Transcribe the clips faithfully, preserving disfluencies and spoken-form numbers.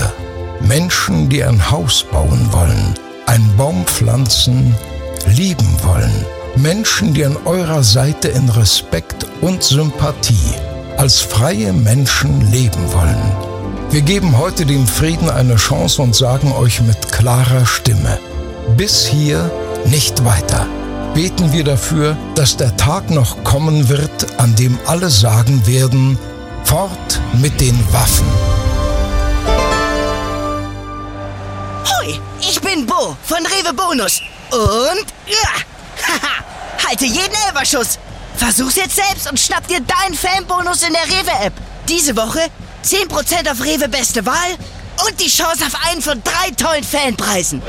ihr, Menschen, die ein Haus bauen wollen, einen Baum pflanzen, lieben wollen. Menschen, die an eurer Seite in Respekt und Sympathie als freie Menschen leben wollen. Wir geben heute dem Frieden eine Chance und sagen euch mit klarer Stimme: bis hier, nicht weiter. Beten wir dafür, dass der Tag noch kommen wird, an dem alle sagen werden: fort mit den Waffen. Hoi, ich bin Bo von Rewe Bonus. Und ja, haha, halte jeden Elferschuss. Versuch's jetzt selbst und schnapp dir deinen Fanbonus in der Rewe-App. Diese Woche zehn Prozent auf Rewe Beste Wahl und die Chance auf einen von drei tollen Fanpreisen.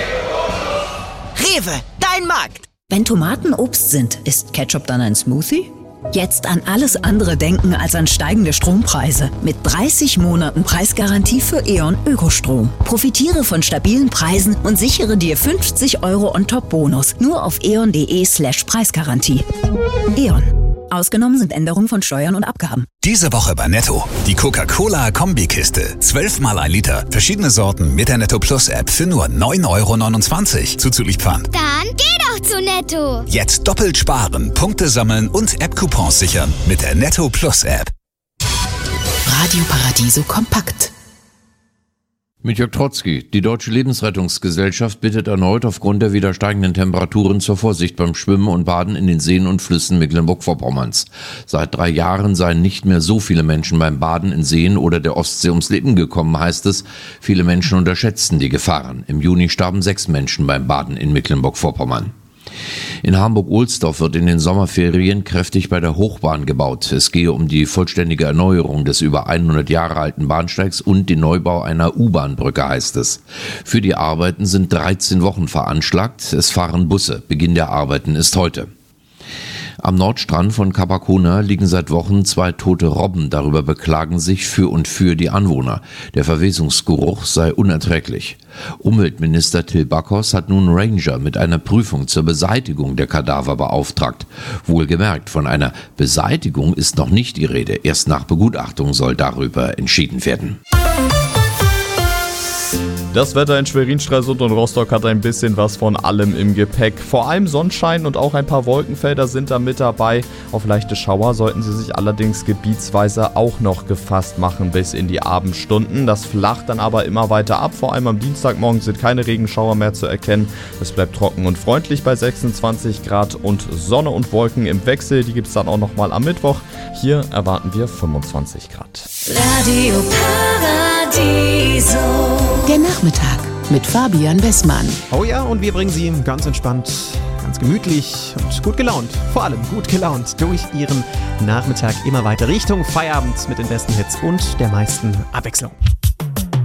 Rewe, dein Markt. Wenn Tomaten Obst sind, ist Ketchup dann ein Smoothie? Jetzt an alles andere denken als an steigende Strompreise. Mit dreißig Monaten Preisgarantie für E.ON Ökostrom. Profitiere von stabilen Preisen und sichere dir fünfzig Euro On-Top-Bonus. Nur auf eon.de slash Preisgarantie. E.ON. Ausgenommen sind Änderungen von Steuern und Abgaben. Diese Woche bei Netto. Die Coca-Cola-Kombikiste. zwölf mal ein Liter. Verschiedene Sorten mit der Netto Plus App für nur neun Euro neunundzwanzig. Zuzüglich Pfand. Dann geh doch zu Netto. Jetzt doppelt sparen, Punkte sammeln und App-Coupons sichern mit der Netto Plus App. Radio Paradiso kompakt. Mit Jörg Trotzki. Die Deutsche Lebensrettungsgesellschaft bittet erneut aufgrund der wieder steigenden Temperaturen zur Vorsicht beim Schwimmen und Baden in den Seen und Flüssen Mecklenburg-Vorpommerns. Seit drei Jahren seien nicht mehr so viele Menschen beim Baden in Seen oder der Ostsee ums Leben gekommen, heißt es. Viele Menschen unterschätzten die Gefahren. Im Juni starben sechs Menschen beim Baden in Mecklenburg-Vorpommern. In Hamburg-Ohlsdorf wird in den Sommerferien kräftig bei der Hochbahn gebaut. Es gehe um die vollständige Erneuerung des über hundert Jahre alten Bahnsteigs und den Neubau einer U-Bahn-Brücke, heißt es. Für die Arbeiten sind dreizehn Wochen veranschlagt. Es fahren Busse. Beginn der Arbeiten ist heute. Am Nordstrand von Capacona liegen seit Wochen zwei tote Robben. Darüber beklagen sich für und für die Anwohner. Der Verwesungsgeruch sei unerträglich. Umweltminister Till Backhaus hat nun Ranger mit einer Prüfung zur Beseitigung der Kadaver beauftragt. Wohlgemerkt, von einer Beseitigung ist noch nicht die Rede. Erst nach Begutachtung soll darüber entschieden werden. Das Wetter in Schwerin, Stralsund und Rostock hat ein bisschen was von allem im Gepäck. Vor allem Sonnenschein und auch ein paar Wolkenfelder sind da mit dabei. Auf leichte Schauer sollten sie sich allerdings gebietsweise auch noch gefasst machen bis in die Abendstunden. Das flacht dann aber immer weiter ab. Vor allem am Dienstagmorgen sind keine Regenschauer mehr zu erkennen. Es bleibt trocken und freundlich bei sechsundzwanzig Grad und Sonne und Wolken im Wechsel. Die gibt es dann auch nochmal am Mittwoch. Hier erwarten wir fünfundzwanzig Grad. Radio Paradiso. Der Nachmittag mit Fabian Bessmann. Oh ja, und wir bringen Sie ganz entspannt, ganz gemütlich und gut gelaunt, vor allem gut gelaunt, durch Ihren Nachmittag immer weiter Richtung Feierabend mit den besten Hits und der meisten Abwechslung.